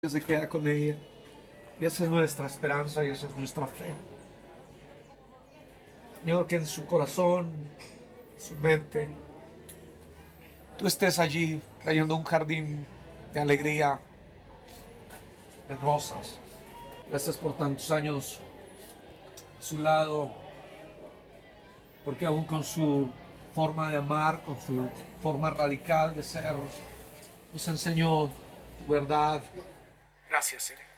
Se queda con ella. Y esa es nuestra esperanza y esa es nuestra fe. Señor, que en su corazón, su mente, tú estés allí trayendo un jardín de alegría, de rosas. Gracias por tantos años a su lado, porque aún con su forma de amar, con su forma radical de ser, nos enseñó tu verdad. Gracias, Señor.